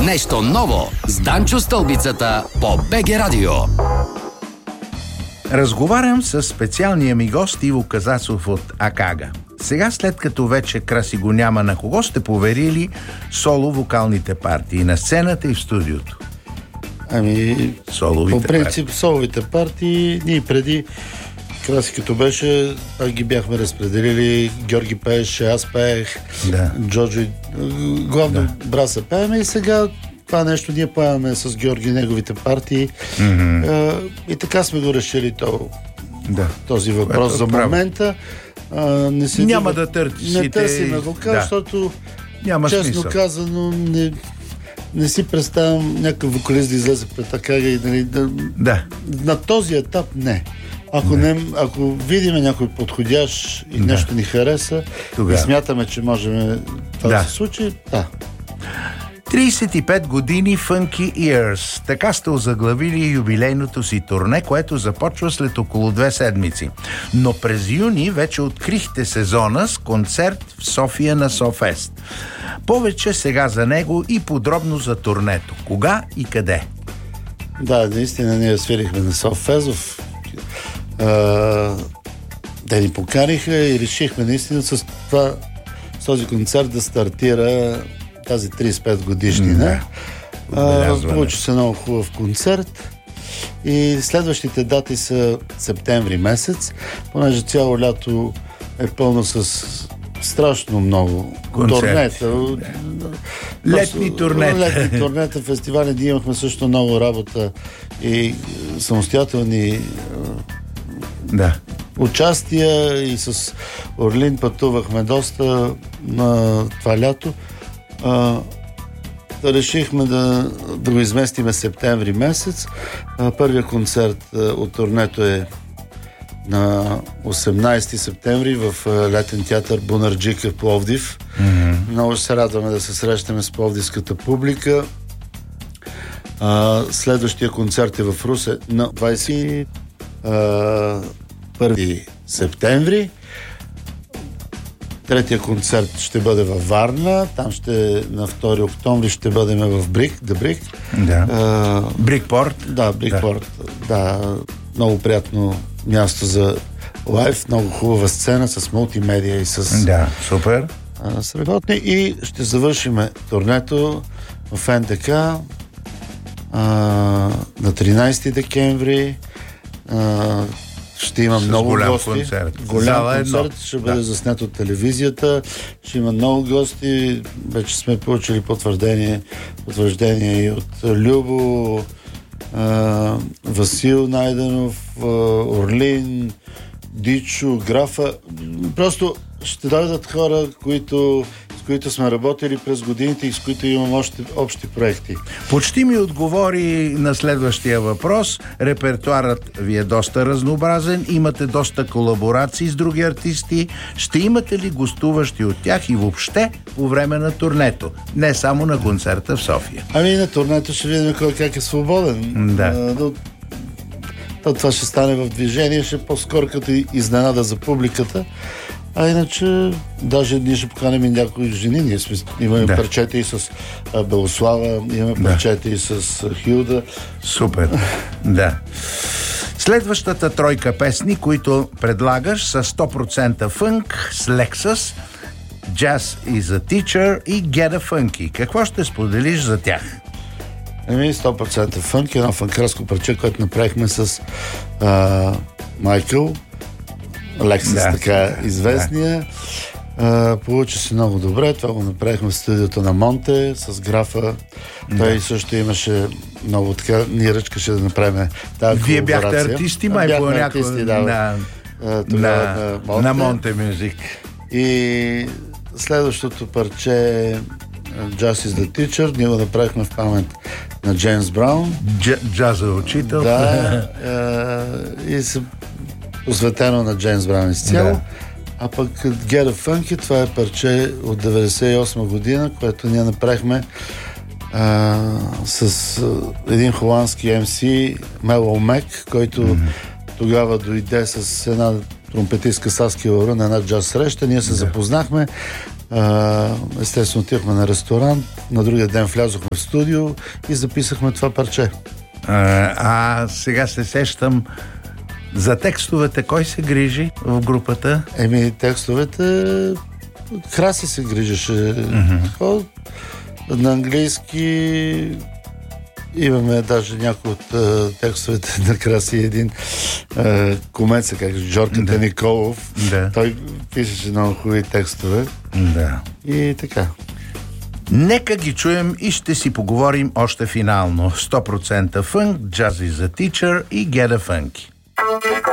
Нещо ново с Данчо Стълбицата по БГ Радио. Разговарям с специалния ми гост Иво Казацов от Акага. Сега, след като вече Краси го няма, на кого сте поверили соло вокалните партии? На сцената и в студиото? По принцип, соловите партии, ние преди Краси като беше, ги бяхме разпределили. Георги пееше, аз пеех, Джоджо, главно Браса пееме, и сега това нещо ние поемаме с Георги неговите партии. И така сме го решили този въпрос за момента. Няма да търсите. Не търсиме вокал, защото честно казано не си представям някакъв вокалист да излезе пред Акага и на този етап не. Ако видим някой подходящ и нещо ни хареса и смятаме, че можем това да се случи, 35 години Funky Years. Така сте озаглавили юбилейното си турне, което започва след около 2 седмици. Но през юни вече открихте сезона с концерт в София на Софест. Повече сега за него и подробно за турнето. Кога и къде? Да, наистина ние свирихме на Софест. Те ни поканиха и решихме наистина с този концерт да стартира тази 35 годишнина. Получи се много хубав концерт и следващите дати са септември месец, понеже цяло лято е пълно с страшно много турнета. Летни турнета, фестивали. Ние имахме също много работа и самостоятелни участия, и с Орлин пътувахме доста на това лято. Решихме да го изместиме септември месец. Първият концерт от турнето е на 18 септември в летен театър Бунарджика в Пловдив. Много се радваме да се срещаме с пловдивската публика. Следващия концерт е в Русе на 21 септември. Третия концерт ще бъде във Варна. Там на 2 октомври ще бъдем в Брик. Брикпорт. Брикпорт. Много приятно място за лайв. Много хубава сцена с мултимедия и с... супер. Сработни. И ще завършим турнето в НДК на 13 декември. Ще има много гости. Голям концерт. Ще бъде заснет от телевизията. Ще има много гости. Вече сме получили потвърждение и от Любо, Васил Найденов, Орлин, Дичо, Графа. Просто ще дойдат хора, с които сме работили през годините и с които имам общи проекти. Почти ми отговори на следващия въпрос. Репертуарът ви е доста разнообразен, имате доста колаборации с други артисти. Ще имате ли гостуващи от тях и въобще по време на турнето? Не само на концерта в София. На турнето ще видим кой как е свободен. Това ще стане в движение, ще по-скоро като изненада за публиката. Иначе, даже ние ще поканим и някои жени. Ние имаме парчета и с Белослава, имаме парчета и с Хилда. Супер, Следващата тройка песни, които предлагаш, са 100% фънк с Lexus, Jazz is a Teacher и Get a Funky. Какво ще споделиш за тях? 100% фънк, едно фънкарско парче, което направихме с Майкъл Lexus, така известния. Получи се много добре. Това го направихме в студиото на Монте с Графа. Той също имаше много така, ние ръчкаше да направим тази колаборация. Вие бяхте артисти, май по някой на Монте Мюзик. И следващото парче Jazz is the Teacher, ние го направихме в памет на Джеймс Браун. Джаза учител. И се посветено на Джеймс Браун изцяло. А пък Get a Funky, това е парче от 98 година, което ние направихме с един холандски MC, Мело Мек, който тогава дойде с една тромпетистка Саски Лаура на една джаз среща. Ние се запознахме. Естествено, отивахме на ресторант, на другия ден влязохме в студио и записахме това парче. Сега се сещам за текстовете. Кой се грижи в групата? Текстовете Краси се грижеше. На английски имаме даже някои от текстовете на Краси. Един комец, как Жорката Николов. Той пишеше много хубави текстове. И така. Нека ги чуем и ще си поговорим още финално. 100% фънк, Jazz is a Teacher и Get a Funky.